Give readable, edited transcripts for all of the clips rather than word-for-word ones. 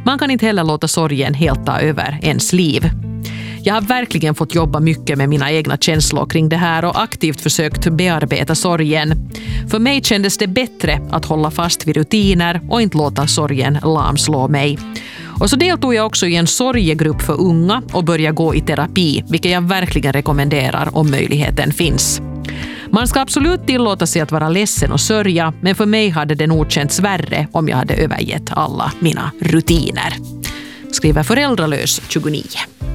man kan inte heller låta sorgen helt ta över ens liv. Jag har verkligen fått jobba mycket med mina egna känslor kring det här och aktivt försökt bearbeta sorgen. För mig kändes det bättre att hålla fast vid rutiner och inte låta sorgen lamslå mig. Och så deltog jag också i en sorgegrupp för unga och började gå i terapi, vilket jag verkligen rekommenderar om möjligheten finns. Man ska absolut tillåta sig att vara ledsen och sörja, men för mig hade det nog känts värre om jag hade övergett alla mina rutiner. Skriver föräldralös 29.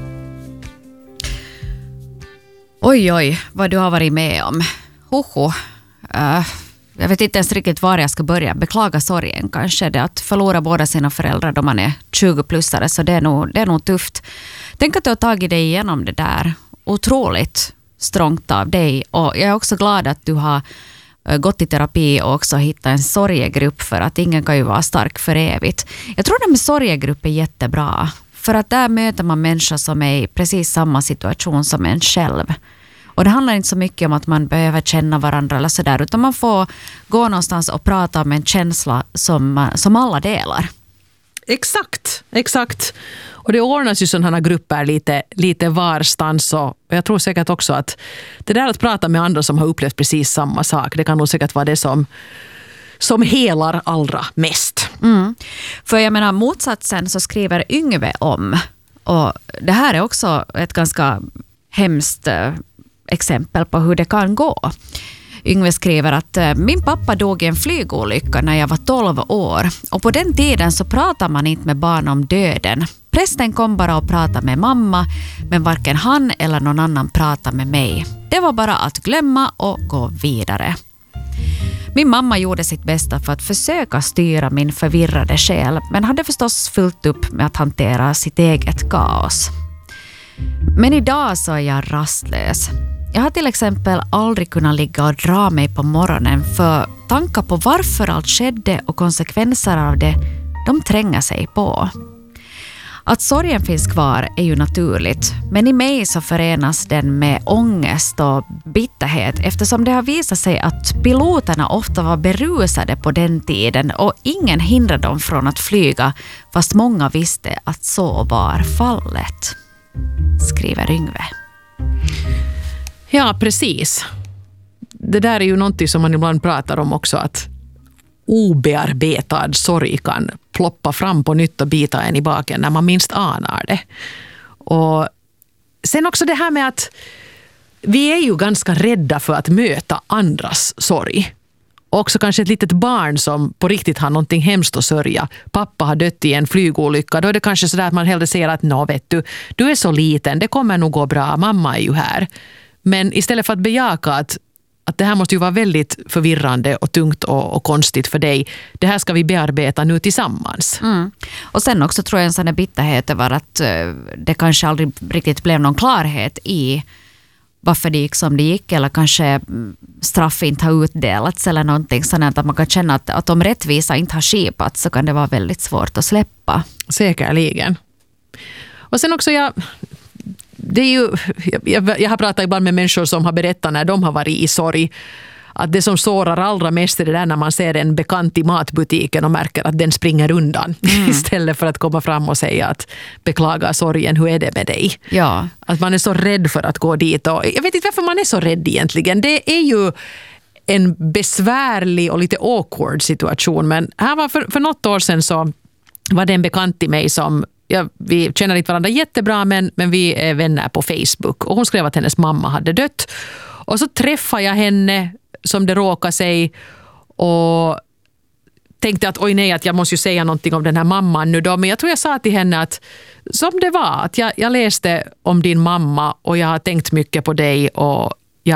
Oj, vad du har varit med om. Jag vet inte ens riktigt var jag ska börja. Beklaga sorgen kanske. Det att förlora båda sina föräldrar då man är 20-plussare, så det är nog tufft. Tänk att du har tagit dig igenom det där. Otroligt strångt av dig. Och jag är också glad att du har gått i terapi och också hittat en sorgegrupp, för att ingen kan ju vara stark för evigt. Jag tror att med sorgegrupp är jättebra. För att där möter man människor som är i precis samma situation som en själv. Och det handlar inte så mycket om att man behöver känna varandra eller sådär, utan man får gå någonstans och prata om en känsla som alla delar. Exakt. Och det ordnas ju sådana här grupper lite varstans, och jag tror säkert också att det där att prata med andra som har upplevt precis samma sak, det kan nog säkert vara det som helar allra mest. För jag menar, motsatsen så skriver Yngve om, och det här är också ett ganska hemskt exempel på hur det kan gå. Yngve skriver att min pappa dog i en flygolycka när jag var 12 år, och på den tiden så pratar man inte med barn om döden. Prästen kom bara och pratade med mamma, men varken han eller någon annan pratade med mig. Det var bara att glömma och gå vidare. Min mamma gjorde sitt bästa för att försöka styra min förvirrade själ, men hade förstås fullt upp med att hantera sitt eget kaos. Men idag så är jag rastlös. Jag har till exempel aldrig kunnat ligga och dra mig på morgonen, för tankar på varför allt skedde och konsekvenser av det, de tränger sig på. Att sorgen finns kvar är ju naturligt, men i mig så förenas den med ångest och bitterhet, eftersom det har visat sig att piloterna ofta var berusade på den tiden och ingen hindrade dem från att flyga, fast många visste att så var fallet, skriver Yngve. Ja, precis. Det där är ju någonting som man ibland pratar om också, att obearbetad sorg kan ploppa fram på nytt och bita en i baken när man minst anar det. Och sen också det här med att vi är ju ganska rädda för att möta andras sorg. Och också kanske ett litet barn som på riktigt har någonting hemskt att sörja. Pappa har dött i en flygolycka. Då är det kanske sådär att man hellre säger att vet du är så liten, det kommer nog gå bra, mamma är ju här. Men istället för att bejaka att det här måste ju vara väldigt förvirrande och tungt och konstigt för dig. Det här ska vi bearbeta nu tillsammans. Och sen också tror jag en sån här bitterhet över att det kanske aldrig riktigt blev någon klarhet i varför det gick som det gick, eller kanske straff inte har utdelats eller någonting sånt, att man kan känna att om rättvisa inte har skipats så kan det vara väldigt svårt att släppa. Säkerligen. Och sen också det är ju, jag har pratat ibland med människor som har berättat när de har varit i sorg, att det som sårar allra mest är det där när man ser en bekant i matbutiken och märker att den springer undan istället för att komma fram och säga att beklaga sorgen, hur är det med dig? Ja. Att man är så rädd för att gå dit, och jag vet inte varför man är så rädd egentligen. Det är ju en besvärlig och lite awkward situation, men här var för något år sedan så var det en bekant till mig som vi känner inte varandra jättebra, men vi är vänner på Facebook, och hon skrev att hennes mamma hade dött, och så träffade jag henne som det råkade sig och tänkte att att jag måste ju säga någonting om den här mamman nu då, men jag tror jag sa till henne att som det var, att jag läste om din mamma och jag har tänkt mycket på dig och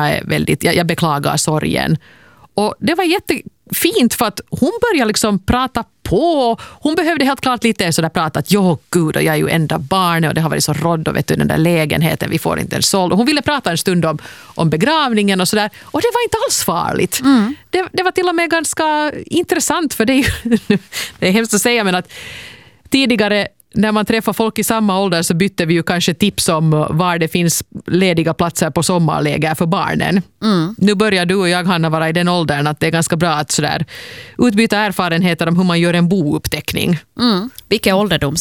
jag beklagar sorgen. Och det var jättefint för att hon började liksom prata på. Hon behövde helt klart lite sådär prata att gud, och jag är ju enda barnet och det har varit så rådd och vet du, den där lägenheten, vi får inte en såld. Hon ville prata en stund om begravningen och sådär, och det var inte alls farligt. Det var till och med ganska intressant, för det är hemskt att säga, men att tidigare när man träffar folk i samma ålder så bytte vi ju kanske tips om var det finns lediga platser på sommarläger för barnen. Nu börjar du och jag, Hanna, vara i den åldern att det är ganska bra att sådär utbyta erfarenheter om hur man gör en bouppteckning. Vilka ålderdoms